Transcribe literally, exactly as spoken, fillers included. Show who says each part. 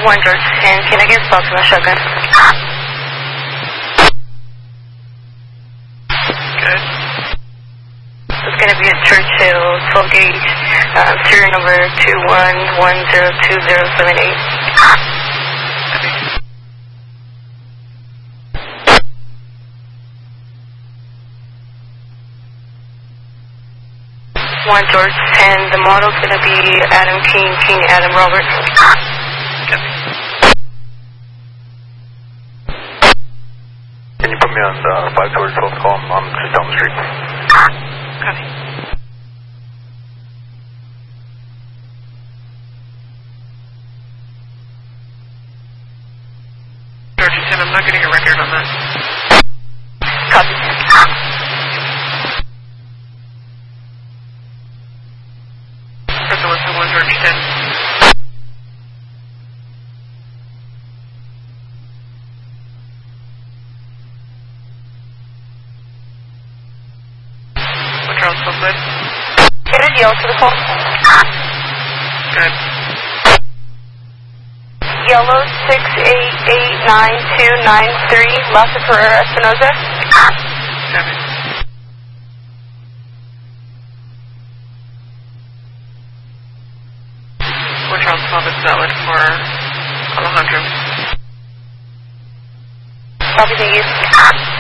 Speaker 1: One George, and can I get spots on the shotgun?
Speaker 2: Good.
Speaker 1: It's going to be at Churchill, twelve gauge, uh, serial number two one one zero two zero seven eight. One George, and the model's going to be Adam King, King Adam Roberts.
Speaker 3: Can you put me on uh, five George twelve call? I'm just down the street.
Speaker 2: Copy. Georgia ten, I'm not getting a record on that.
Speaker 1: Copy.
Speaker 2: Press Alyssa one Georgia ten. What Charles Split?
Speaker 1: It is yellow to the phone.
Speaker 2: Good.
Speaker 1: Yellow six eight eight nine two nine three, Laza Pereira Espinoza.
Speaker 2: Copy. What Charles twelve is valid for Alejandro.
Speaker 1: Copy, thank you.